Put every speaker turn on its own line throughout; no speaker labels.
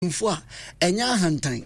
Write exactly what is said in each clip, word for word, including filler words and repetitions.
mfo a enya hantan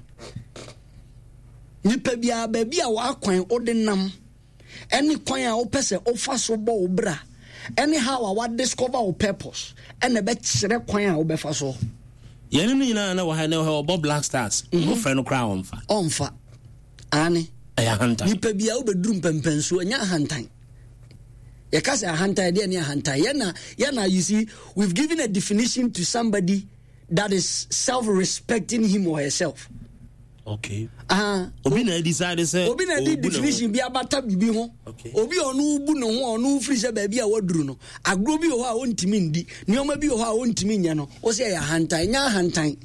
nipa bia ba bia wa kwan odenam any kwan a wo pese ofa so bo obra anyhow wa discover our purpose and be kire kwan a wo befa so
yene no nyina na wa ha na ho Black Stars no fa no kra onfa
onfa ani
aya hantan
nipa bia wo beduru mpempenso enya hantan ya kasa hantan de nya hantan yana yana you see we've given a definition to somebody that is self-respecting him or herself.
Okay.
Ah. Uh,
Obi na decide say.
Obi na di definition bi abata bibi ho.
Okay.
Obi onu bu no ho onu free say ba bi a waduru no. Agro bi ho a ontimi ndi. Nioma bi ho a ontimi nya no. O say ya hantan nya hantan.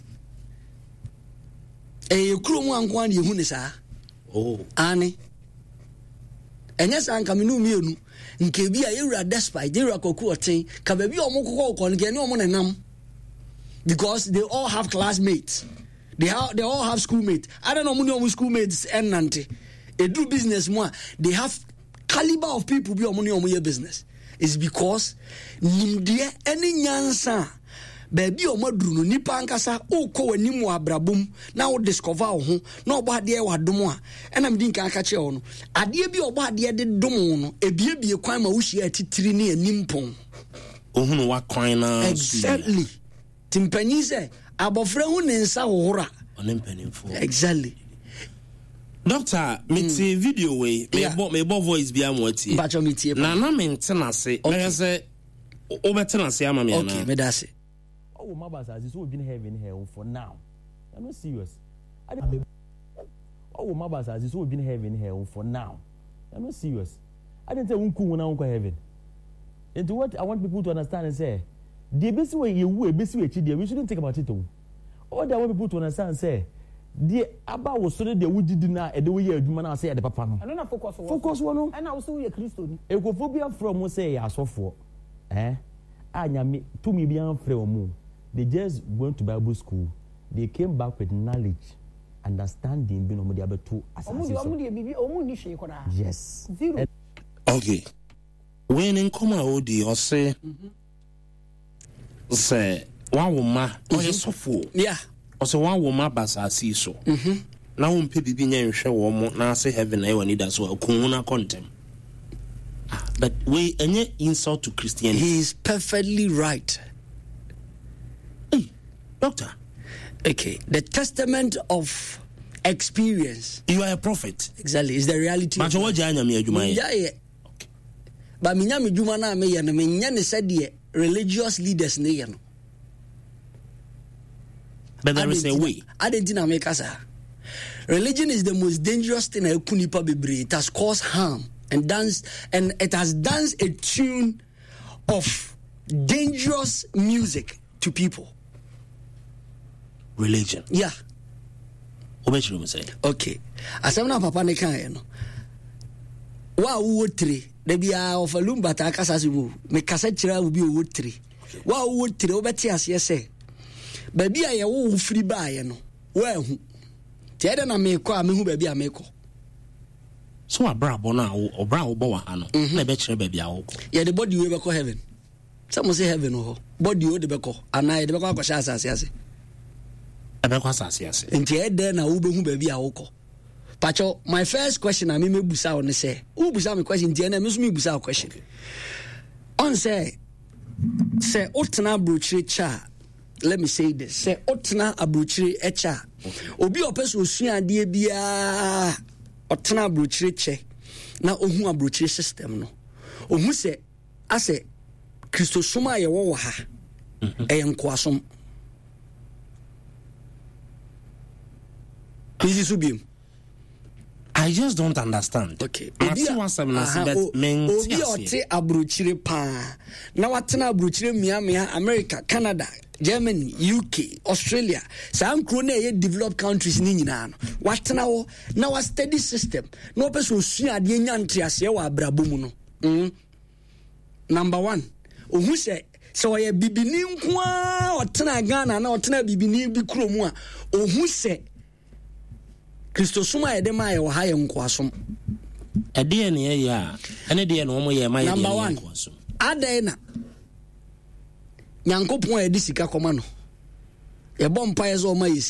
Eh kuro mu anko an yehu ne saa.
Oh.
Ani. Enya san kaminu mienu. Nke bi a yewura despite yewura koku oten. Ka ba bi o mo kokko kokko nke ne o mo nenam. Because they all have classmates. They have, they all have schoolmates. I don't know many of schoolmates and nante. They do business more. They have caliber of people be money on your business. It's because nimdia any nyansa baby o madru no nipa ankasa o ko wanimu abrabum na o discover ho na obo ade e wadom a ena medi nka aka che ho no ade bi obo ade de dom no ebiebie kwan ma wo hia atitiri ne animpon
ohunu wa kwan na
exactly timpanyi se abofra hu ne nsa hohora
onempanimfo
exactly
doctor me see video way me bo me bo voice bia mo atie
bacho me tie
na na me ntena se na se o betena se ama me na
okay me da se
oh my boss as so been heaven here for now I'm not serious oh my boss as so been heaven here for now I'm not serious I didn't say unku na unku heaven and what I want people to understand and say the best way you will best way we shouldn't think about it all all that I want people to understand say the aba was so the would did na e the way you man say the papa no
I don't focus on
focus one
and also we Christo
ekophobia from say ya sofo eh anya me to me bian frem they just went to Bible school they came back with knowledge understanding be no mo dia beto asase yes
zero
okay when in come out the or say say one woman o sofo
yeah
o say one woman basasi so mhm na wo mpe bibi nya nhwe wo mo na say heaven e wani da so akununa contem but we any insult to Christianity.
He is perfectly right.
Hey, doctor.
Okay, the testament of experience.
You are a prophet.
Exactly, it's the reality.
But what janya me adwuma ye?
Yeah, okay. But me nya me dwuma na me ye no me nya ne said the religious leaders ne ye no.
But there is a way.
I didn't know make us. Religion is the most dangerous thing I could nipa bebre. It has caused harm. And dance, and it has danced a tune of dangerous music to people.
Religion.
Yeah.
What you say?
Okay. Asamna papa ne kan ye no. Wa wo tre, de bia of alumba ta kasa sibu. Me kasa kira wo bi wo tre. Wa wo tre wo beti ase se. Ba bia ye wo firi ba ye no. Wa hu. Ti ede na me ko a me hu ba bia me ko.
So a brabo na o brabo bo wa ano na be kire ba bia wo ko
ye the body we be ko heaven some say heaven ho body o de be ko ana ye de be ko akosha asase ase
e be ko asase ase
nti e de na wo be hu ba bia wo ko pacho my first question I me busa on say who busa me question nti na me so me busa question on say say otna brochire cha let me say this say otna abrochire echa obi opeso osua de bia otena abrochire che na ohu abrochire system no ohu se ase kristosoma ye wo ha e nkoasom Easy subim.
I just don't understand.
Okay.
Obi a wasam na se bet men
obi ote abrochire pa na watena abrochire mia mia America, Canada, Germany, U K, Australia, some crone ye developed countries ni nyina no. Watena wo na wa steady system. No person sua ade nya ntriase wa abrabo mu no. Mm. Number one, ohu se so ye bibini nko a otena Ghana na otena bibini bi kromu a ohu se Kristosoma ye de ma ye wo ha ye nkoasom.
Ade ne ye ya, ene de no mo ye ma ye de nkoasom.
Ade na Nyankopon e di sika koma no. yɛbɔ mpaeɛ sɛ ɔma yɛ